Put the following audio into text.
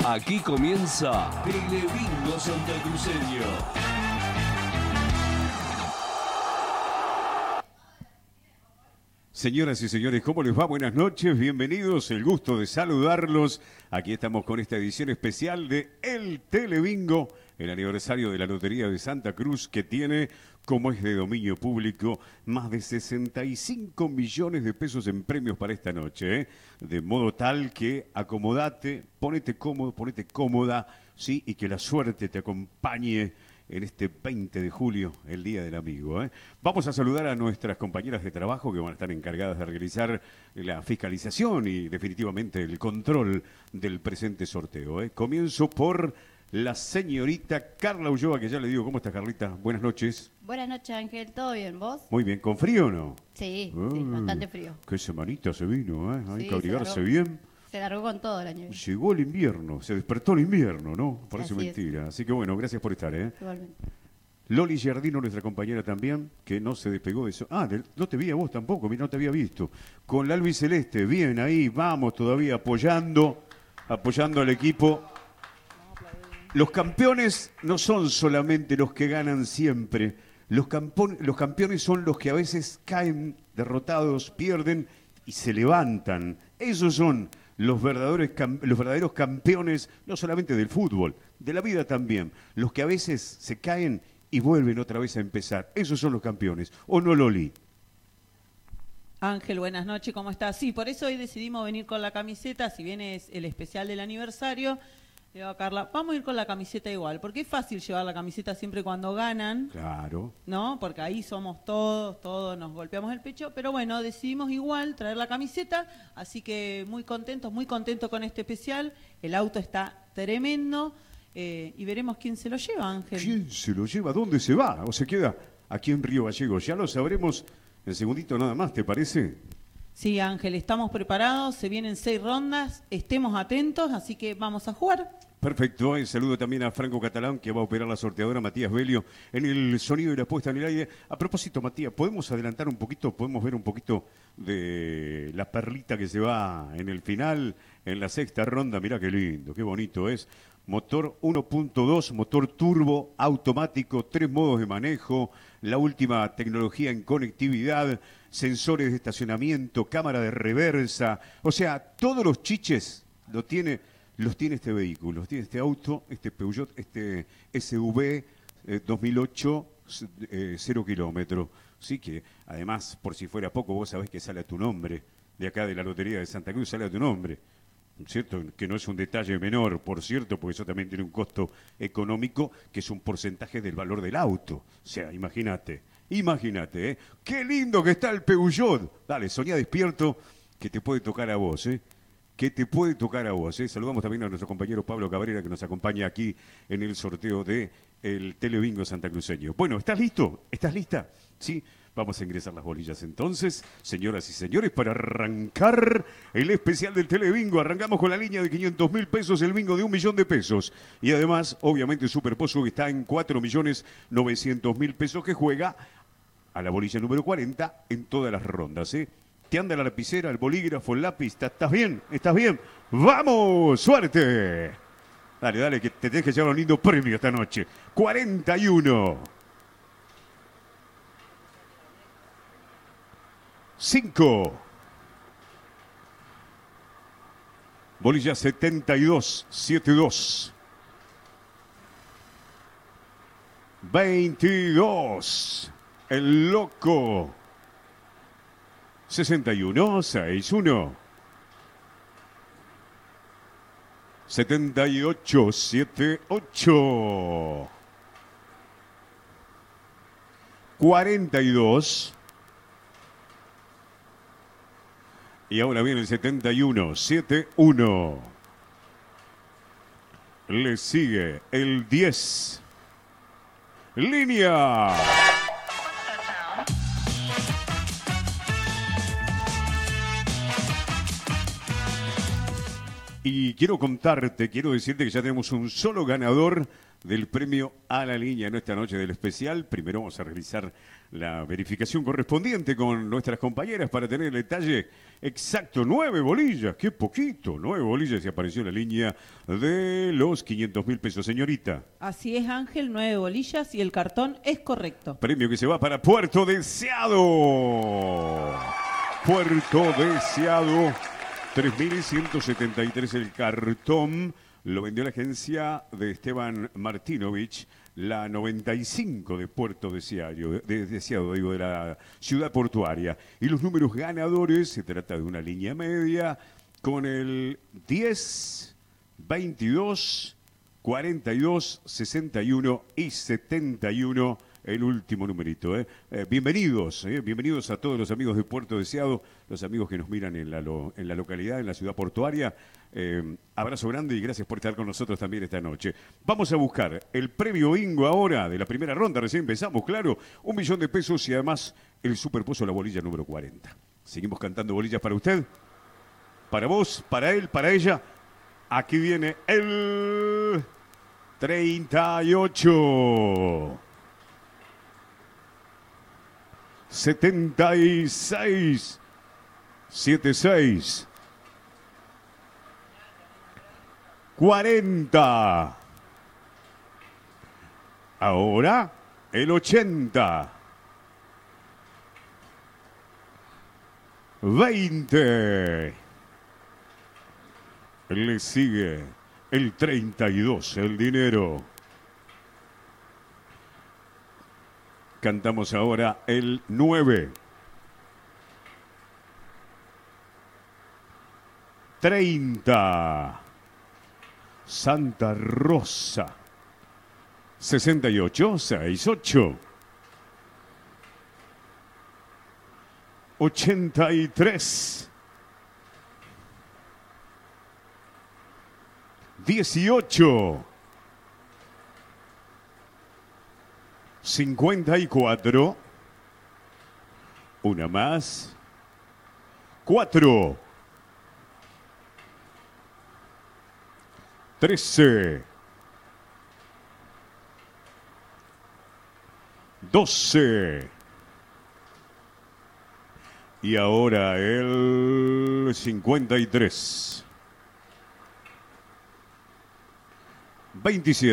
Aquí comienza Telebingo Santacruceño. Señoras y señores, ¿cómo les va? Buenas noches, bienvenidos, el gusto de saludarlos. Aquí estamos con esta edición especial de El Telebingo, el aniversario de la Lotería de Santa Cruz, que tiene, como es de dominio público, más de 65 millones de pesos en premios para esta noche, ¿eh? De modo tal que acomodate, ponete cómodo, ponete cómoda, ¿sí? Y que la suerte te acompañe en este 20 de julio, el Día del Amigo, ¿eh? Vamos a saludar a nuestras compañeras de trabajo que van a estar encargadas de realizar la fiscalización y definitivamente el control del presente sorteo, ¿eh? Comienzo por la señorita Carla Ulloa, que ya le digo, ¿cómo estás, Carlita? Buenas noches. Buenas noches, Ángel. ¿Todo bien? ¿Vos? Muy bien. ¿Con frío o no? Sí, sí, bastante frío. Qué semanita se vino, ¿eh? Hay Sí, que abrigarse bien. Se largó con todo el año. Llegó el invierno, se despertó el invierno, ¿no? Parece Así mentira. Así que bueno, gracias por estar, ¿eh? Igualmente. Loli Giardino, nuestra compañera también, que no se despegó de eso. Ah, no te vi a vos tampoco, no te había visto. Con la albiceleste, bien ahí, vamos todavía apoyando al equipo. Los campeones no son solamente los que ganan siempre. Los campeones son los que a veces caen derrotados, pierden y se levantan. Esos son los verdaderos campeones, no solamente del fútbol, de la vida también. Los que a veces se caen y vuelven otra vez a empezar. Esos son los campeones. ¿O no, Loli? Ángel, buenas noches, ¿cómo estás? Sí, por eso hoy decidimos venir con la camiseta, si bien es el especial del aniversario. Le digo a Carla, vamos a ir con la camiseta igual, porque es fácil llevar la camiseta siempre cuando ganan. Claro. ¿No? Porque ahí somos todos nos golpeamos el pecho, pero bueno, decidimos igual traer la camiseta, así que muy contentos con este especial. El auto está tremendo y veremos quién se lo lleva, Ángel. ¿Quién se lo lleva? ¿Dónde se va? ¿O se queda aquí en Río Gallegos? Ya lo sabremos en segundito nada más, ¿te parece? Sí, Ángel, estamos preparados, se vienen 6 rondas, estemos atentos, así que vamos a jugar. Perfecto, el saludo también a Franco Catalán, que va a operar la sorteadora, Matías Belio, en el sonido y la puesta en el aire. A propósito, Matías, ¿podemos adelantar un poquito, podemos ver un poquito de la perlita que se va en el final, en la sexta ronda? Mirá qué lindo, qué bonito es. Motor 1.2, motor turbo, automático, 3 modos de manejo, la última tecnología en conectividad, sensores de estacionamiento, cámara de reversa, o sea, todos los chiches los tiene este vehículo, los tiene este auto, este Peugeot, este SV 2008, 0 kilómetros. Sí que, además, por si fuera poco, vos sabés que sale a tu nombre, de acá de la Lotería de Santa Cruz sale a tu nombre. ¿Cierto? Que no es un detalle menor, por cierto, porque eso también tiene un costo económico, que es un porcentaje del valor del auto. O sea, imagínate, ¿eh? ¡Qué lindo que está el Peugeot! Dale, soñá despierto, que te puede tocar a vos, ¿eh? Que te puede tocar a vos, ¿eh? Saludamos también a nuestro compañero Pablo Cabrera, que nos acompaña aquí en el sorteo de el Telebingo Santacruceño. Bueno, ¿estás listo? ¿Estás lista? Sí. Vamos a ingresar las bolillas entonces, señoras y señores, para arrancar el especial del Telebingo. Arrancamos con la línea de 500.000 pesos, el bingo de 1.000.000 de pesos. Y además, obviamente, Superpozo, que está en 4.900.000 pesos, que juega a la bolilla número 40 en todas las rondas, ¿eh? ¿Te anda la lapicera, el bolígrafo, el lápiz? ¿Estás bien? ¿Estás bien? ¡Vamos! ¡Suerte! Dale, que te tenés que llevar un lindo premio esta noche. 41. 5. Bolilla 72, 72. 22. El loco. 61, 61. 78, 78. 42. Y ahora viene el 71, 71. Le sigue el 10. Línea. Y quiero decirte que ya tenemos un solo ganador del premio a la línea en esta noche del especial. Primero vamos a realizar la verificación correspondiente con nuestras compañeras para tener el detalle exacto. 9 bolillas, qué poquito, 9 bolillas y apareció la línea de los 500.000 pesos, señorita. Así es, Ángel, 9 bolillas y el cartón es correcto. Premio que se va para Puerto Deseado. Puerto Deseado, 3.173 el cartón. Lo vendió la agencia de Esteban Martinovich, la 95 de Puerto Deseado, de la ciudad portuaria. Y los números ganadores, se trata de una línea media, con el 10, 22, 42, 61 y 71, el último numerito. Bienvenidos a todos los amigos de Puerto Deseado, los amigos que nos miran en la localidad, en la ciudad portuaria. Abrazo grande y gracias por estar con nosotros también esta noche. Vamos a buscar el premio bingo ahora de la primera ronda, recién empezamos, claro, 1 millón de pesos y además el superpozo la bolilla número 40. Seguimos cantando bolillas para usted, para vos, para él, para ella. Aquí viene el 38. 76. 76. 40. Ahora el 80. 20. Le sigue el 32, el dinero. Cantamos ahora el 9. 30. Santa Rosa. 68, 68. 83. 18. 54. Una más. 4. 13. 12. Y ahora el 53. 27.